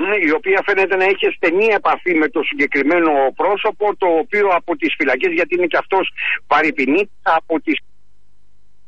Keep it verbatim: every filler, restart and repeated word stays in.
η οποία φαίνεται να έχει στενή επαφή με το συγκεκριμένο πρόσωπο, το οποίο από τις φυλακές, γιατί είναι και αυτός παρυπηνείται, από τις